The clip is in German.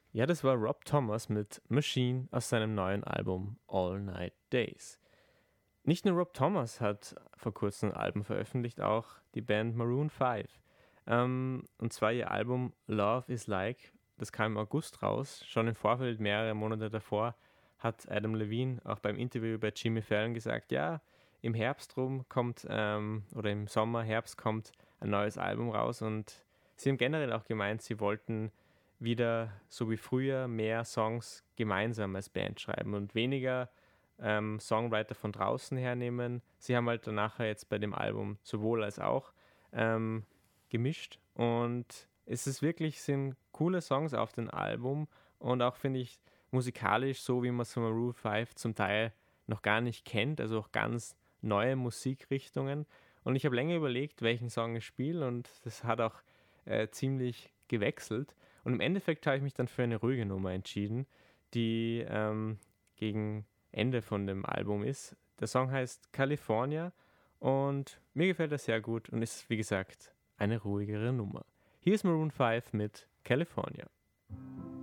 Ja, das war Rob Thomas mit Machine aus seinem neuen Album All Night Days. Nicht nur Rob Thomas hat vor kurzem ein Album veröffentlicht, auch die Band Maroon 5. Und zwar ihr Album Love is Like, das kam im August raus. Schon im Vorfeld, mehrere Monate davor, hat Adam Levine auch beim Interview bei Jimmy Fallon gesagt, ja, im Herbst rum kommt, oder im Sommer, Herbst kommt ein neues Album raus. Und sie haben generell auch gemeint, sie wollten wieder, so wie früher, mehr Songs gemeinsam als Band schreiben und weniger Songwriter von draußen hernehmen. Sie haben halt danach jetzt bei dem Album sowohl als auch gemischt und es ist wirklich, sind coole Songs auf dem Album und auch finde ich musikalisch so, wie man es von Maroon 5 zum Teil noch gar nicht kennt, also auch ganz neue Musikrichtungen. Und ich habe länger überlegt, welchen Song ich spiele und das hat auch ziemlich gewechselt. Und im Endeffekt habe ich mich dann für eine ruhige Nummer entschieden, die gegen Ende von dem Album ist. Der Song heißt California und mir gefällt er sehr gut und ist, wie gesagt, eine ruhigere Nummer. Hier ist Maroon 5 mit California.